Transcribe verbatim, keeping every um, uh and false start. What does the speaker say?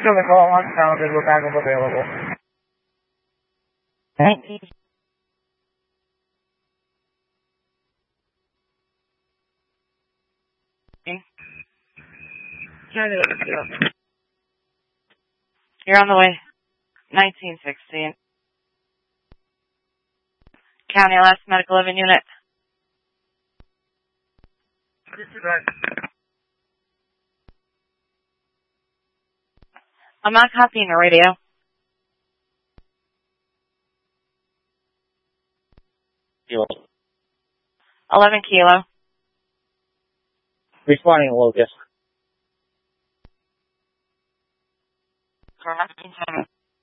show the call on sounded with backup available. nineteen. You're on the way. nineteen sixteen. County Last Medical Living Unit. I'm not copying the radio. Kilo. eleven kilo. Responding locus. Correct.